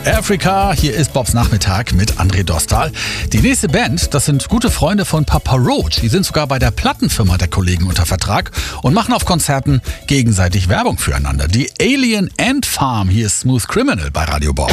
Africa, hier ist Bobs Nachmittag mit André Dostal. Die nächste Band, das sind gute Freunde von Papa Roach. Die sind sogar bei der Plattenfirma der Kollegen unter Vertrag und machen auf Konzerten gegenseitig Werbung füreinander. Die Alien Ant Farm, hier ist Smooth Criminal bei Radio Bob.